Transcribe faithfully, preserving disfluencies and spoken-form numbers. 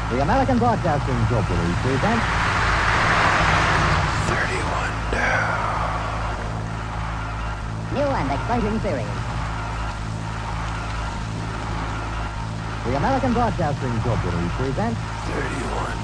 The American Broadcasting Company presents thirty-one down. New and exciting series. The American Broadcasting Company presents thirty-one